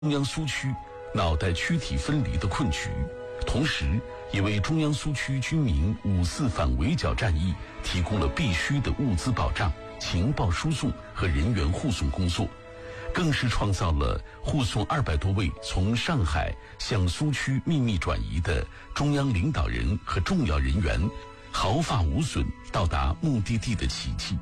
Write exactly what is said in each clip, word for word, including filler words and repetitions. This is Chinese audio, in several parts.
中央苏区脑袋躯体分离的困局，同时也为中央苏区军民五四反围剿战役提供了必须的物资保障、情报输送和人员护送工作，更是创造了护送二百多位从上海向苏区秘密转移的中央领导人和重要人员毫发无损到达目的地的奇迹。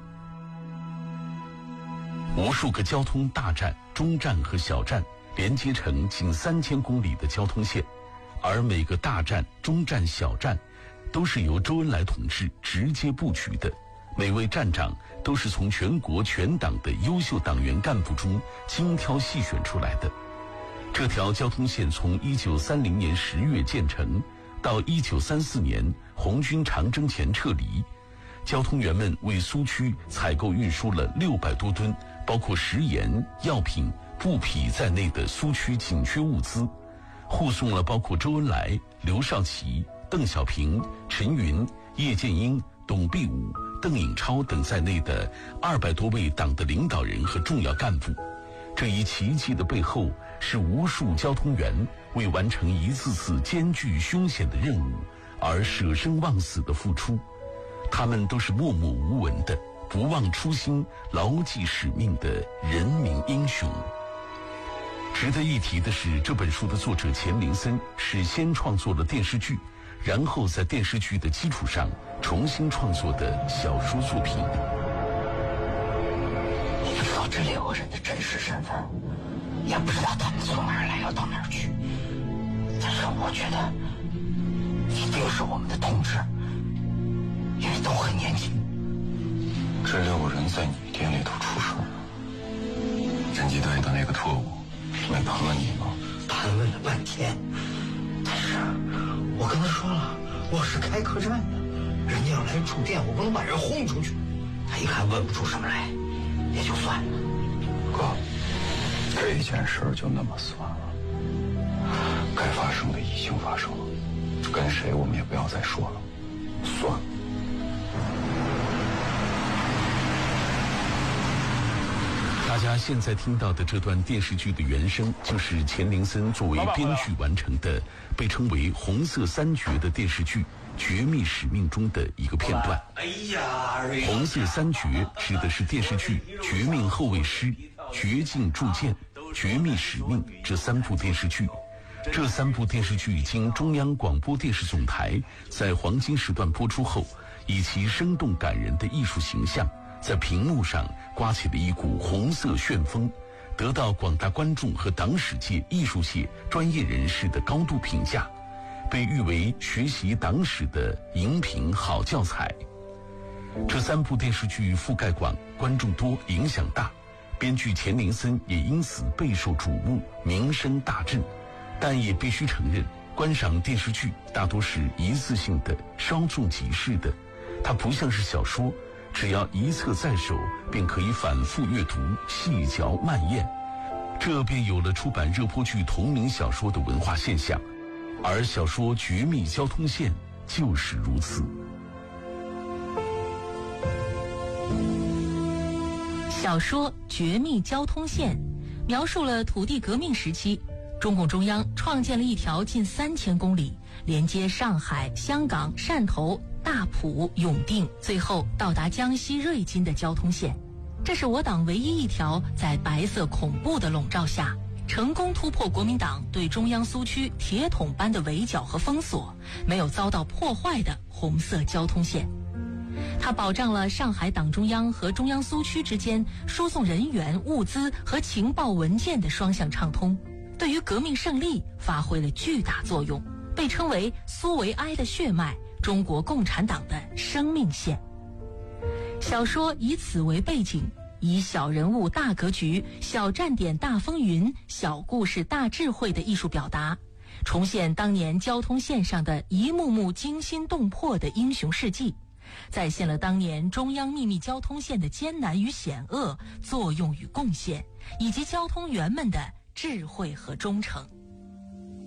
无数个交通大站、中站和小站连接成近三千公里的交通线，而每个大站、中站、小站都是由周恩来同志直接布局的，每位站长都是从全国全党的优秀党员干部中精挑细选出来的。这条交通线从一九三零年十月建成，到一九三四年红军长征前撤离，交通员们为苏区采购运输了六百多吨包括食盐、药品、布匹在内的苏区紧缺物资，护送了包括周恩来、刘少奇、邓小平、陈云、叶剑英、董必武、邓颖超等在内的二百多位党的领导人和重要干部。这一奇迹的背后，是无数交通员为完成一次次艰巨凶险的任务而舍生忘死的付出。他们都是默默无闻的、不忘初心、牢记使命的人民英雄。值得一提的是，这本书的作者钱林森是先创作了电视剧，然后在电视剧的基础上重新创作的小说作品。 你不知道这六个人的真实身份，也不知道他们从哪儿来要到哪儿去，但是我觉得一定是我们的同志，因为都很年轻。 这六个人在你店里头出事了，侦缉队的那个特务没盘问你吗？ 盘问了半天，但是我跟他说了，我是开客栈的，人家要来住店，我不能把人轰出去。他一看问不出什么来，也就算了。 哥，这件事就那么算了，该发生的已经发生了，跟谁我们也不要再说了，算了。 大家现在听到的这段电视剧的原声，就是钱林森作为编剧完成的被称为红色三绝的电视剧《绝密使命》中的一个片段。 哎呀， 红色三绝指的是电视剧《绝命后卫师》、《绝境铸剑》、《绝密使命》这三部电视剧。这三部电视剧经中央广播电视总台在黄金时段播出后，以其生动感人的艺术形象，在屏幕上刮起了一股红色旋风，得到广大观众和党史界、艺术界专业人士的高度评价，被誉为学习党史的荧屏好教材。这三部电视剧覆盖广，观众多，影响大，编剧钱林森也因此备受瞩目，名声大振。但也必须承认，观赏电视剧大多是一次性的、稍纵即逝的，它不像是小说，只要一册在手，便可以反复阅读、细嚼慢咽，这便有了出版热播剧同名小说的文化现象。而小说《绝密交通线》就是如此。 小说《绝密交通线》描述了土地革命时期，中共中央创建了一条近三千公里连接上海、香港、汕头、大埔、永定，最后到达江西瑞金的交通线。这是我党唯一一条在白色恐怖的笼罩下，成功突破国民党对中央苏区铁桶般的围剿和封锁，没有遭到破坏的红色交通线。它保障了上海党中央和中央苏区之间输送人员、物资和情报文件的双向畅通，对于革命胜利发挥了巨大作用，被称为苏维埃的血脉，中国共产党的生命线。小说以此为背景，以小人物大格局、小站点大风云、小故事大智慧的艺术表达，重现当年交通线上的一幕幕惊心动魄的英雄事迹，再现了当年中央秘密交通线的艰难与险恶、作用与贡献，以及交通员们的智慧和忠诚。